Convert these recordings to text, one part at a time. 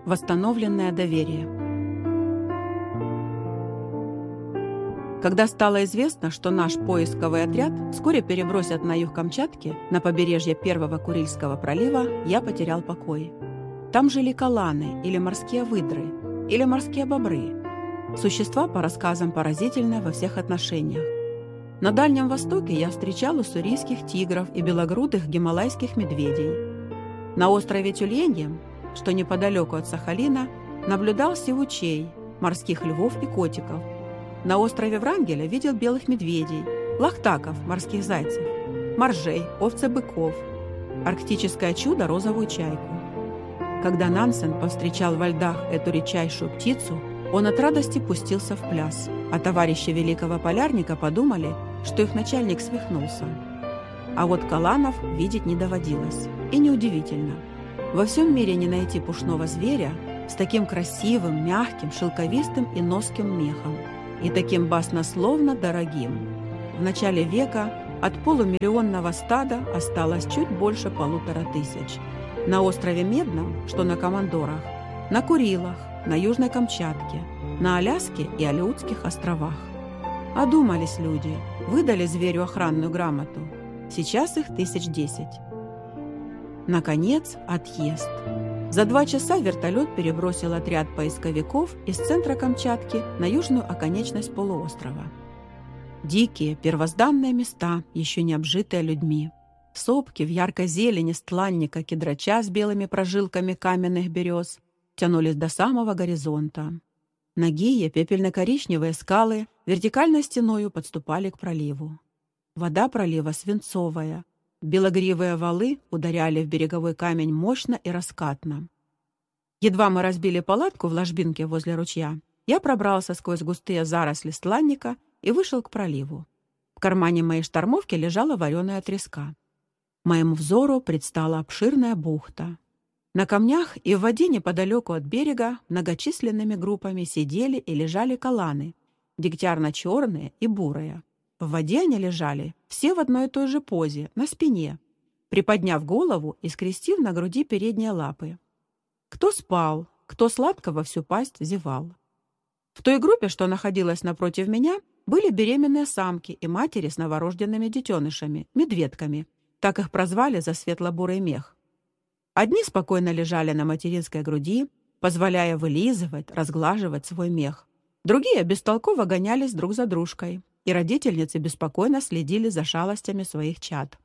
Восстановленное доверие. Когда стало известно, что наш поисковый отряд вскоре перебросят на юг Камчатки, на побережье Первого Курильского пролива, я потерял покой. Там жили каланы, или морские выдры, или морские бобры. Существа, по рассказам, поразительные во всех отношениях. На Дальнем Востоке я встречал уссурийских тигров и белогрудых гималайских медведей. На острове Тюленьем, что неподалеку от Сахалина, наблюдал сивучей, морских львов и котиков. На острове Врангеля видел белых медведей, лахтаков, морских зайцев, моржей, овцебыков, арктическое чудо розовую чайку. Когда Нансен повстречал во льдах эту редчайшую птицу, он от радости пустился в пляс, а товарищи великого полярника подумали, что их начальник свихнулся. А вот каланов видеть не доводилось. И неудивительно. Во всем мире не найти пушного зверя с таким красивым, мягким, шелковистым и носким мехом, и таким баснословно дорогим. В начале века от полумиллионного стада осталось чуть больше 1500. На острове Медном, что на Командорах, на Курилах, на Южной Камчатке, на Аляске и Алеутских островах. Одумались люди, выдали зверю охранную грамоту. Сейчас их 1010. Наконец, отъезд. За 2 часа вертолет перебросил отряд поисковиков из центра Камчатки на южную оконечность полуострова. Дикие, первозданные места, еще не обжитые людьми. Сопки в яркой зелени стланника кедрача с белыми прожилками каменных берез тянулись до самого горизонта. Нагие пепельно-коричневые скалы вертикальной стеною подступали к проливу. Вода пролива свинцовая. Белогривые валы ударяли в береговой камень мощно и раскатно. Едва мы разбили палатку в ложбинке возле ручья, я пробрался сквозь густые заросли стланника и вышел к проливу. В кармане моей штормовки лежала вареная треска. Моему взору предстала обширная бухта. На камнях и в воде неподалеку от берега многочисленными группами сидели и лежали каланы, дегтярно-черные и бурые. В воде они лежали все в одной и той же позе, на спине, приподняв голову и скрестив на груди передние лапы. Кто спал, кто сладко во всю пасть зевал. В той группе, что находилась напротив меня, были беременные самки и матери с новорожденными детенышами, медведками, так их прозвали за светло-бурый мех. Одни спокойно лежали на материнской груди, позволяя вылизывать, разглаживать свой мех. Другие бестолково гонялись друг за дружкой, и родительницы беспокойно следили за шалостями своих чад.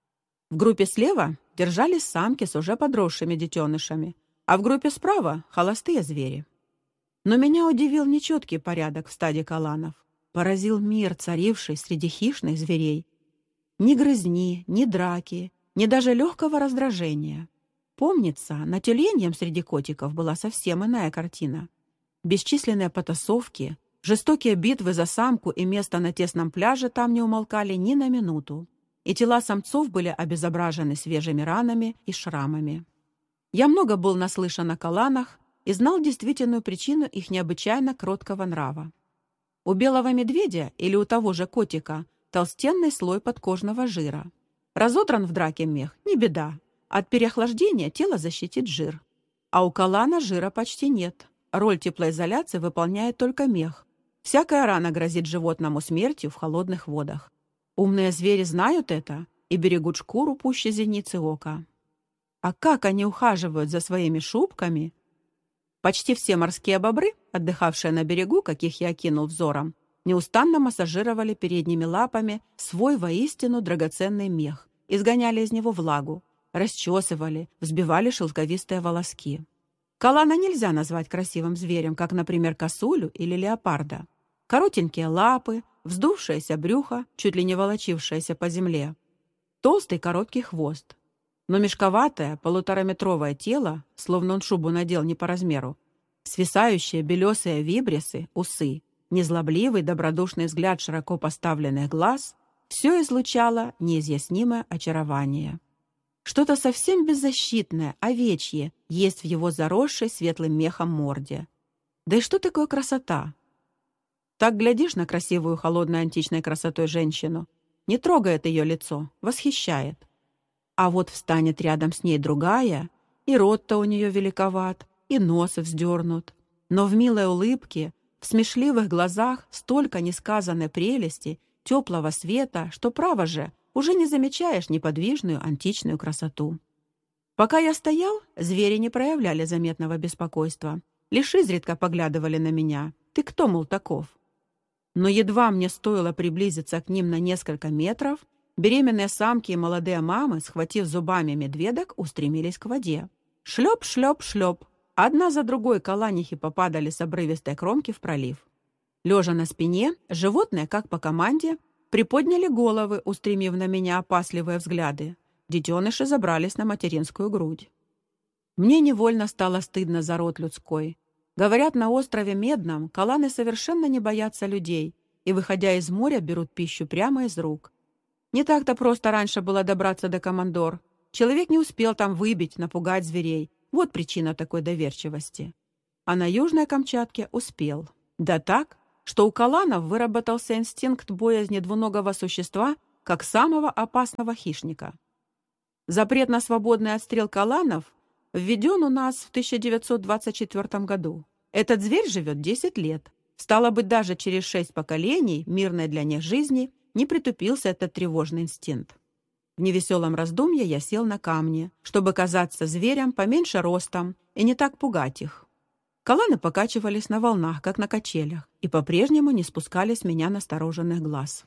В группе слева держались самки с уже подросшими детенышами, а в группе справа — холостые звери. Но меня удивил нечеткий порядок в стаде каланов. Поразил мир, царивший среди хищных зверей. Ни грызни, ни драки, ни даже легкого раздражения. Помнится, на Тюленьем среди котиков была совсем иная картина. Бесчисленные потасовки, жестокие битвы за самку и место на тесном пляже там не умолкали ни на минуту, и тела самцов были обезображены свежими ранами и шрамами. Я много был наслышан о каланах и знал действительную причину их необычайно кроткого нрава. У белого медведя или у того же котика толстенный слой подкожного жира. Разодран в драке мех — не беда. От переохлаждения тело защитит жир. А у калана жира почти нет. Роль теплоизоляции выполняет только мех. Всякая рана грозит животному смертью в холодных водах. Умные звери знают это и берегут шкуру пуще зеницы ока. А как они ухаживают за своими шубками? Почти все морские бобры, отдыхавшие на берегу, каких я окинул взором, неустанно массажировали передними лапами свой воистину драгоценный мех, изгоняли из него влагу, расчесывали, взбивали шелковистые волоски. Калана нельзя назвать красивым зверем, как, например, косулю или леопарда. Коротенькие лапы, вздувшееся брюхо, чуть ли не волочившееся по земле. Толстый короткий хвост. Но мешковатое, 1,5-метровое тело, словно он шубу надел не по размеру, свисающие белесые вибрисы, усы, незлобливый добродушный взгляд широко поставленных глаз — все излучало неизъяснимое очарование. Что-то совсем беззащитное, овечье, есть в его заросшей светлым мехом морде. Да и что такое красота? Так глядишь на красивую холодной античной красотой женщину, не трогает ее лицо, восхищает. А вот встанет рядом с ней другая, и рот-то у нее великоват, и нос вздернут. Но в милой улыбке, в смешливых глазах столько несказанной прелести, теплого света, что, право же, уже не замечаешь неподвижную античную красоту. Пока я стоял, звери не проявляли заметного беспокойства, лишь изредка поглядывали на меня. «Ты кто, мол, таков?» Но едва мне стоило приблизиться к ним на несколько метров, беременные самки и молодые мамы, схватив зубами медведок, устремились к воде. Шлеп, шлеп, шлеп. Одна за другой каланихи попадали с обрывистой кромки в пролив. Лежа на спине, животные, как по команде, приподняли головы, устремив на меня опасливые взгляды. Детеныши забрались на материнскую грудь. Мне невольно стало стыдно за род людской. Говорят, на острове Медном каланы совершенно не боятся людей и, выходя из моря, берут пищу прямо из рук. Не так-то просто раньше было добраться до Командор. Человек не успел там выбить, напугать зверей. Вот причина такой доверчивости. А на Южной Камчатке успел. Да так, что у каланов выработался инстинкт боязни двуногого существа как самого опасного хищника. Запрет на свободный отстрел каланов введен у нас в 1924 году. Этот зверь живет 10 лет. Стало быть, даже через 6 поколений мирной для них жизни не притупился этот тревожный инстинкт. В невеселом раздумье я сел на камни, чтобы казаться зверем поменьше ростом и не так пугать их. Каланы покачивались на волнах, как на качелях, и по-прежнему не спускали с меня настороженных глаз.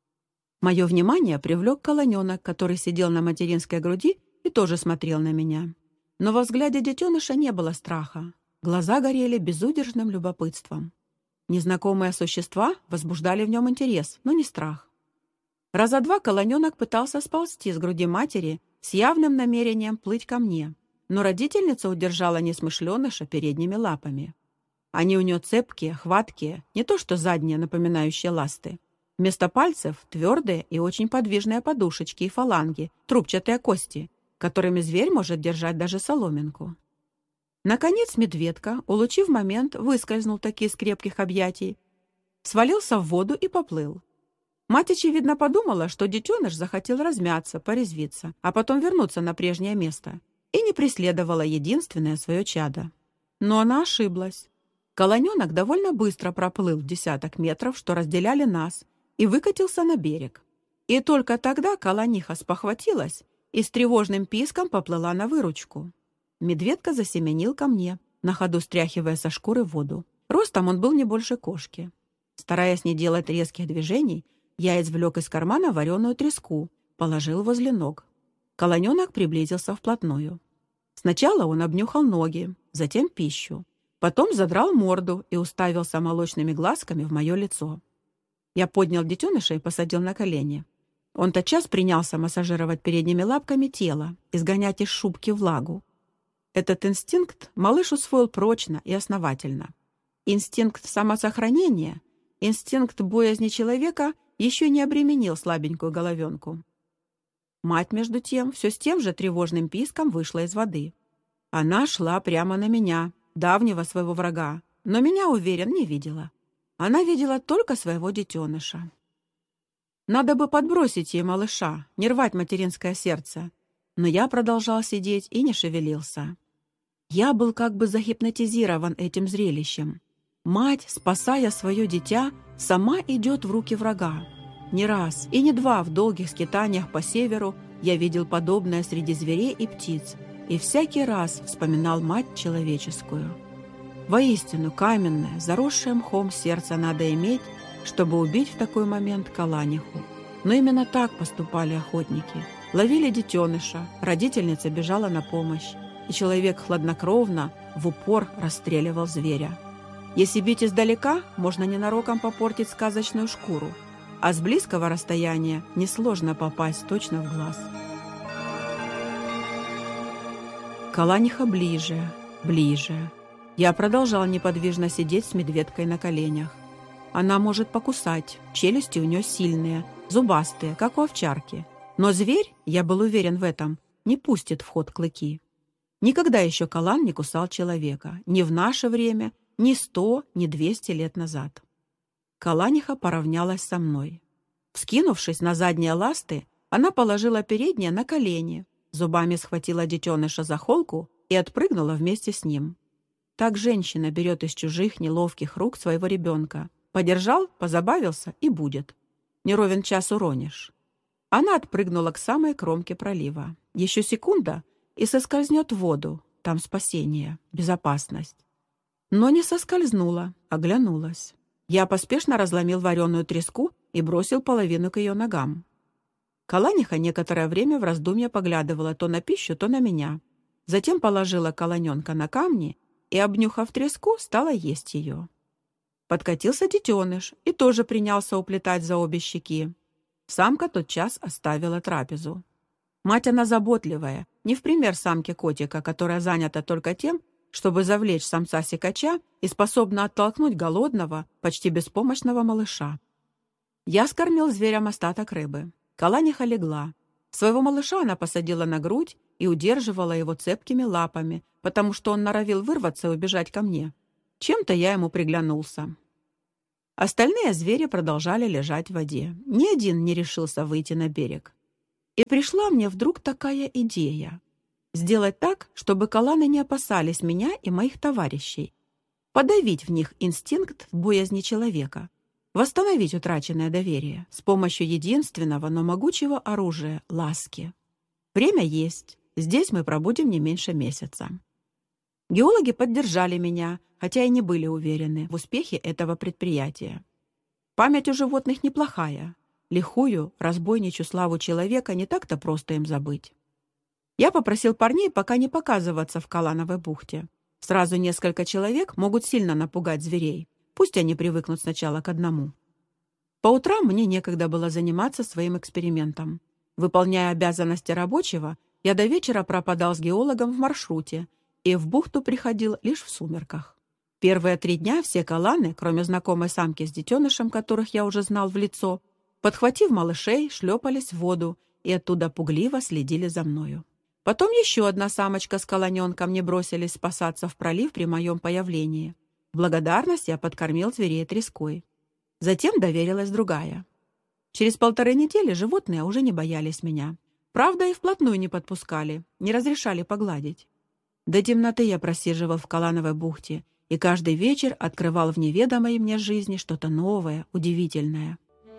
Мое внимание привлек каланенок, который сидел на материнской груди и тоже смотрел на меня. Но во взгляде детеныша не было страха. Глаза горели безудержным любопытством. Незнакомые существа возбуждали в нем интерес, но не страх. Раза два каланенок пытался сползти с груди матери с явным намерением плыть ко мне, но родительница удержала несмышленыша передними лапами. Они у нее цепкие, хваткие, не то что задние, напоминающие ласты. Вместо пальцев твердые и очень подвижные подушечки и фаланги, трубчатые кости, которыми зверь может держать даже соломинку. Наконец медведка, улучив момент, выскользнул таки из крепких объятий, свалился в воду и поплыл. Мать, очевидно, подумала, что детеныш захотел размяться, порезвиться, а потом вернуться на прежнее место, и не преследовала единственное свое чадо. Но она ошиблась. Каланенок довольно быстро проплыл 10 метров, что разделяли нас, и выкатился на берег. И только тогда каланиха спохватилась и с тревожным писком поплыла на выручку. Медведка засеменил ко мне, на ходу стряхивая со шкуры воду. Ростом он был не больше кошки. Стараясь не делать резких движений, я извлек из кармана вареную треску, положил возле ног. Каланенок приблизился вплотную. Сначала он обнюхал ноги, затем пищу. Потом задрал морду и уставился молочными глазками в мое лицо. Я поднял детеныша и посадил на колени. Он тотчас принялся массажировать передними лапками тело, изгонять из шубки влагу. Этот инстинкт малыш усвоил прочно и основательно. Инстинкт самосохранения, инстинкт боязни человека еще не обременил слабенькую головенку. Мать, между тем, все с тем же тревожным писком вышла из воды. Она шла прямо на меня, давнего своего врага, но меня, уверен, не видела. Она видела только своего детеныша. Надо бы подбросить ей малыша, не рвать материнское сердце. Но я продолжал сидеть и не шевелился. Я был как бы загипнотизирован этим зрелищем. Мать, спасая свое дитя, сама идет в руки врага. Не раз и не два в долгих скитаниях по северу я видел подобное среди зверей и птиц, и всякий раз вспоминал мать человеческую. Воистину, каменное, заросшее мхом сердце надо иметь, чтобы убить в такой момент каланиху. Но именно так поступали охотники. Ловили детеныша, родительница бежала на помощь, и человек хладнокровно, в упор расстреливал зверя. Если бить издалека, можно ненароком попортить сказочную шкуру, а с близкого расстояния несложно попасть точно в глаз. Каланиха ближе, ближе. Я продолжал неподвижно сидеть с медведкой на коленях. Она может покусать, челюсти у нее сильные, зубастые, как у овчарки. Но зверь, я был уверен в этом, не пустит в ход клыки. Никогда еще калан не кусал человека, ни в наше время, ни 100, ни 200 лет назад. Каланиха поравнялась со мной. Вскинувшись на задние ласты, она положила передние на колени, зубами схватила детеныша за холку и отпрыгнула вместе с ним. Так женщина берет из чужих неловких рук своего ребенка. Подержал, позабавился и будет. Не ровен час уронишь. Она отпрыгнула к самой кромке пролива. Еще секунда и соскользнет в воду. Там спасение, безопасность. Но не соскользнула, оглянулась. Я поспешно разломил вареную треску и бросил половину к ее ногам. Каланиха некоторое время в раздумье поглядывала то на пищу, то на меня. Затем положила каланенка на камни и, обнюхав треску, стала есть ее. Подкатился детеныш и тоже принялся уплетать за обе щеки. Самка тотчас оставила трапезу. Мать она заботливая, не в пример самке котика, которая занята только тем, чтобы завлечь самца-сикача и способна оттолкнуть голодного, почти беспомощного малыша. Я скормил зверям остаток рыбы. Каланиха легла. Своего малыша она посадила на грудь и удерживала его цепкими лапами, потому что он норовил вырваться и убежать ко мне. Чем-то я ему приглянулся. Остальные звери продолжали лежать в воде. Ни один не решился выйти на берег. И пришла мне вдруг такая идея. Сделать так, чтобы каланы не опасались меня и моих товарищей. Подавить в них инстинкт боязни человека. Восстановить утраченное доверие с помощью единственного, но могучего оружия — ласки. Время есть. Здесь мы пробудем не меньше месяца. Геологи поддержали меня, хотя и не были уверены в успехе этого предприятия. Память у животных неплохая. Лихую, разбойничью славу человека не так-то просто им забыть. Я попросил парней пока не показываться в Калановой бухте. Сразу несколько человек могут сильно напугать зверей. Пусть они привыкнут сначала к одному. По утрам мне некогда было заниматься своим экспериментом. Выполняя обязанности рабочего, я до вечера пропадал с геологом в маршруте и в бухту приходил лишь в сумерках. Первые 3 дня все каланы, кроме знакомой самки с детенышем, которых я уже знал в лицо, подхватив малышей, шлепались в воду и оттуда пугливо следили за мною. Потом еще одна самочка с каланенком не бросились спасаться в пролив при моем появлении. В благодарность я подкормил зверей треской. Затем доверилась другая. Через 1,5 недели животные уже не боялись меня. Правда, и вплотную не подпускали, не разрешали погладить. До темноты я просиживал в Калановой бухте и каждый вечер открывал в неведомой мне жизни что-то новое, удивительное.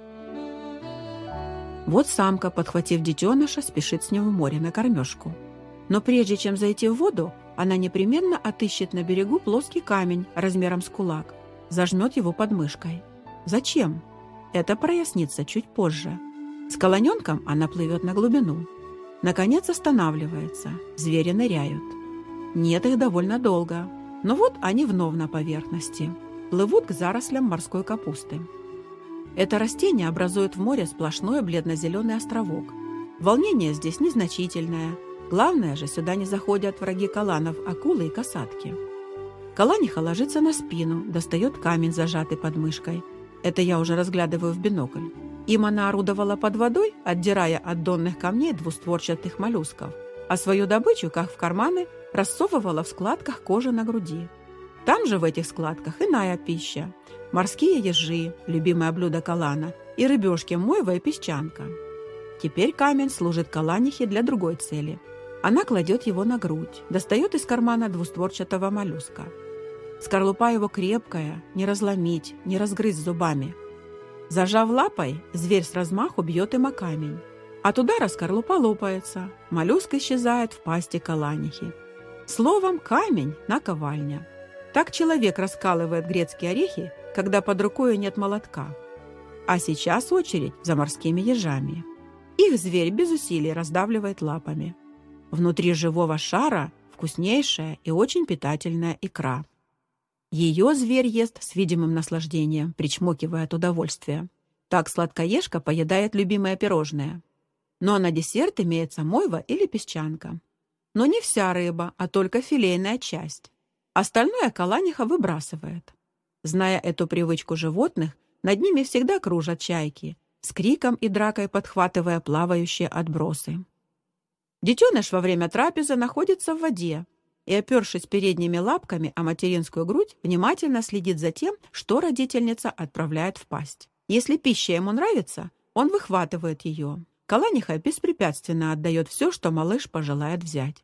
Вот самка, подхватив детеныша, спешит с ним в море на кормежку. Но прежде чем зайти в воду, она непременно отыщет на берегу плоский камень размером с кулак, зажмет его под мышкой. Зачем? Это прояснится чуть позже. С каланенком она плывет на глубину. Наконец останавливается, звери ныряют. Нет их довольно долго, но вот они вновь на поверхности. Плывут к зарослям морской капусты. Это растение образует в море сплошной бледно-зеленый островок. Волнение здесь незначительное. Главное же, сюда не заходят враги каланов, акулы и касатки. Каланиха ложится на спину, достает камень, зажатый под мышкой. Это я уже разглядываю в бинокль. Им она орудовала под водой, отдирая от донных камней двустворчатых моллюсков, а свою добычу, как в карманы, рассовывала в складках кожи на груди. Там же в этих складках иная пища. Морские ежи, любимое блюдо калана, и рыбешки мойва и песчанка. Теперь камень служит каланихе для другой цели. Она кладет его на грудь, достает из кармана двустворчатого моллюска. Скорлупа его крепкая, не разломить, не разгрызть зубами. Зажав лапой, зверь с размаху бьет им о камень. От удара скорлупа лопается, моллюск исчезает в пасти каланихи. Словом, камень – наковальня. Так человек раскалывает грецкие орехи, когда под рукой нет молотка. А сейчас очередь за морскими ежами. Их зверь без усилий раздавливает лапами. Внутри живого шара вкуснейшая и очень питательная икра. Ее зверь ест с видимым наслаждением, причмокивая от удовольствия. Так сладкоежка поедает любимое пирожное. Ну а на десерт имеется мойва или песчанка. Но не вся рыба, а только филейная часть. Остальное каланиха выбрасывает. Зная эту привычку животных, над ними всегда кружат чайки, с криком и дракой подхватывая плавающие отбросы. Детеныш во время трапезы находится в воде и, опершись передними лапками о материнскую грудь, внимательно следит за тем, что родительница отправляет в пасть. Если пища ему нравится, он выхватывает ее. Каланиха беспрепятственно отдает все, что малыш пожелает взять.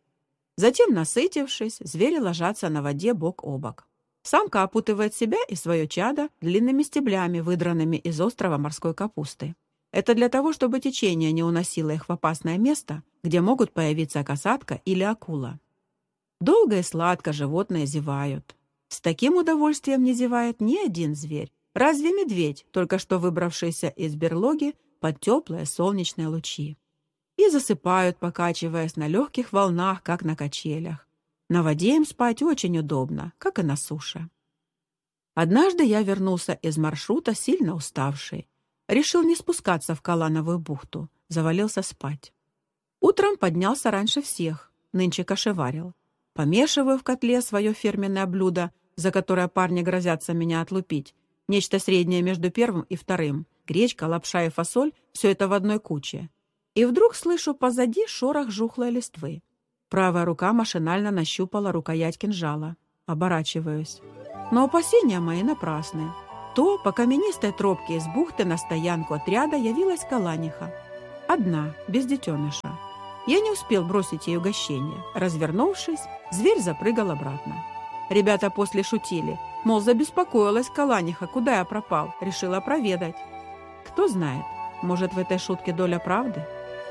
Затем, насытившись, звери ложатся на воде бок о бок. Самка опутывает себя и свое чадо длинными стеблями, выдранными из острова морской капусты. Это для того, чтобы течение не уносило их в опасное место, где могут появиться касатка или акула. Долго и сладко животные зевают. С таким удовольствием не зевает ни один зверь. Разве медведь, только что выбравшийся из берлоги под теплые солнечные лучи. И засыпают, покачиваясь на легких волнах, как на качелях. На воде им спать очень удобно, как и на суше. Однажды я вернулся из маршрута сильно уставший. Решил не спускаться в Калановую бухту, завалился спать. Утром поднялся раньше всех, нынче кашеварил. Помешиваю в котле свое фирменное блюдо, за которое парни грозятся меня отлупить. Нечто среднее между первым и вторым. Гречка, лапша и фасоль — все это в одной куче. И вдруг слышу позади шорох жухлой листвы. Правая рука машинально нащупала рукоять кинжала. Оборачиваюсь. Но опасения мои напрасны. То по каменистой тропке из бухты на стоянку отряда явилась Каланиха. Одна, без детеныша. Я не успел бросить ей угощение. Развернувшись, зверь запрыгал обратно. Ребята после шутили, мол, забеспокоилась Каланиха, куда я пропал, решила проведать. Кто знает, может, в этой шутке доля правды?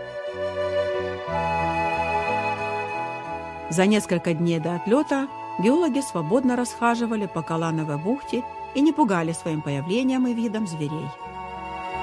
За несколько дней до отлета геологи свободно расхаживали по Калановой бухте и не пугали своим появлением и видом зверей.